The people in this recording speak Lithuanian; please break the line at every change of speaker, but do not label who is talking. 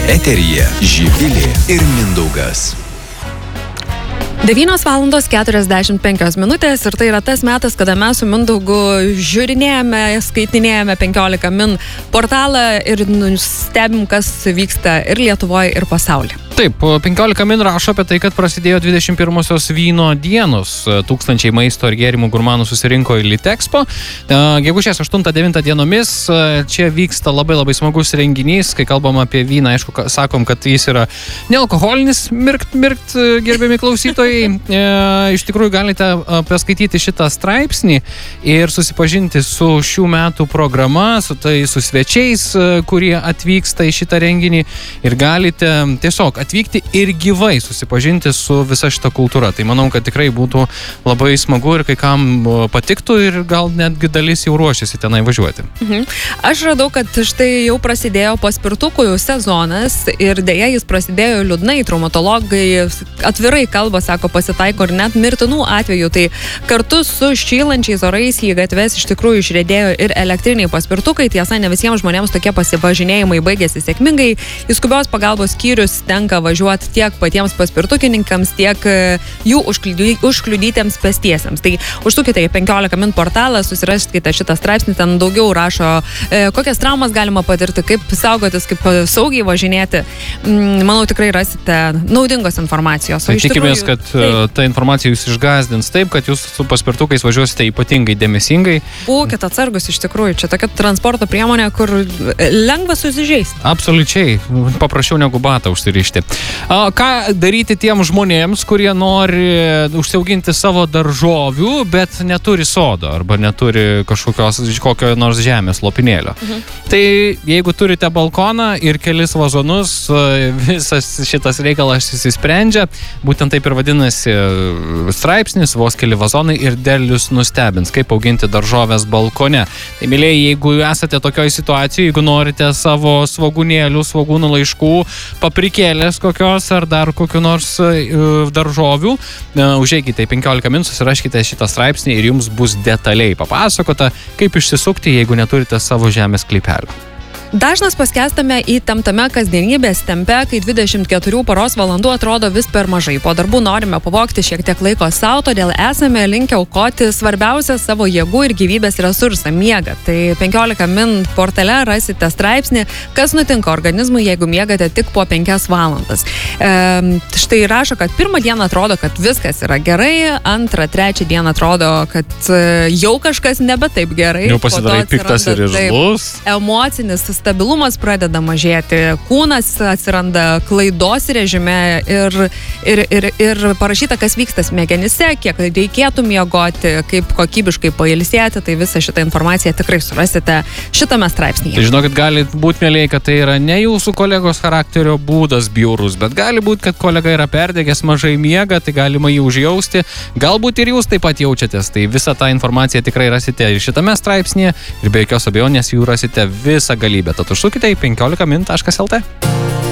Eteryje Živilė ir Mindaugas.
9:45 ir tai yra tas metas, kada mes su Mindaugu žiūrinėjame, skaitinėjame 15 min portalą ir stebim, kas vyksta ir Lietuvoje, ir pasaulyje.
Taip, 15 min rašo apie tai, kad prasidėjo 21-osios vyno dienos. Tūkstančiai maisto ir gėrimų gurmanų susirinko į Litexpo. Gegužės 8-9 dienomis čia vyksta labai smagus renginys. Kai kalbam apie vyną, aišku, sakom, kad jis yra nealkoholinis, mirkt, gerbiami klausytojai. Iš tikrųjų galite paskaityti šitą straipsnį ir susipažinti su šių metų programa, su svečiais, kurie atvyksta į šitą renginį, ir galite tiesiog atvykti ir gyvai susipažinti su visa šita kultūra. Tai manau, kad tikrai būtų labai smagu ir kai kam patiktų ir gal netgi dalis jau ruošiasi tenai važiuoti.
Aš radau, kad štai jau prasidėjo paspirtukų sezonas ir dėja jis prasidėjo liūdnai. Traumatologai atvirai kalba, sako, pasitaiko ir net mirtinų atvejų. Tai kartu su šylančiais orais į gatves iš tikrųjų išriedėjo ir elektriniai paspirtukai. Tiesa, ne visiems žmonėms tokie pasivažinėjimai baigėsi sėkmingai. Į skubios pagalbos skyrius tenka važiuoti tiek patiems paspirtukininkams, tiek jų užkliudytiems pėstiesiems. Tai užsukite į 15 min portalą, susiraskite šitą straipsnį, ten daugiau rašo, kokias traumas galima patirti, kaip saugotis, kaip saugiai važinėti. Manau, tikrai rasite naudingos informacijos.
Tai tikimės, kad ta informacija jūs išgąsdins taip, kad jūs su paspirtukais važiuosite ypatingai dėmesingai.
Būkite atsargus, iš tikrųjų. Čia tokia transporto priemonė, kur lengva susižeisti.
Absoliučiai. Paprašiau negu batą užsirišti. Ką daryti tiem žmonėms, kurie nori užsiauginti savo daržovių, bet neturi sodo arba neturi kokio nors žemės lopinėlio? Tai jeigu turite balkoną ir kelis vazonus, visas šitas reikalas įsisprendžia. Būtent taip ir vadinasi straipsnis, vos keli vazonai ir derlius nustebins, kaip auginti daržovės balkone. Tai, mylėjai, jeigu esate tokioje situacijoje, jeigu norite savo svogūnėlių, svogūnų laiškų, paprikėlės kokios ar dar kokių nors daržovių, užeikite į 15 min, susiraškite šitą straipsnį ir jums bus detaliai papasakota, kaip išsisukti, jeigu neturite savo žemės sklypelio.
Dažnas paskęstame įtemptame kasdienybės tempe, kai 24 paros valandų atrodo vis per mažai. Po darbų norime pavogti šiek tiek laiko savo, todėl esame linkę aukoti svarbiausią savo jėgų ir gyvybės resursą – miegą. Tai 15 min portale rasite straipsnį, kas nutinka organizmui, jeigu miegate tik po 5 valandas. Štai rašo, kad pirmą dieną atrodo, kad viskas yra gerai, antrą, trečią dieną atrodo, kad jau kažkas nebe taip gerai.
Jau pasidarai piktas ir irzlus.
Emocinis stabilumas pradeda mažėti, kūnas atsiranda klaidos režime ir parašyta, kas vyksta smegenyse, kiek reikėtų miegoti, kaip kokybiškai pailsėti, tai visą šitą informaciją tikrai surasite šitame straipsnyje.
Tai žinokit, gali būti, mėlėjai, kad tai yra ne jūsų kolegos charakterio būdas bjaurus, bet gali būti, kad kolega yra perdegęs, mažai miega, tai galima jį užjausti, galbūt ir jūs taip pat jaučiatės, tai visą tą informaciją tikrai rasite ir šitame straipsnyje ir be jokios abejonės jų rasite visą galybę. Tad užsukite į 15min.lt.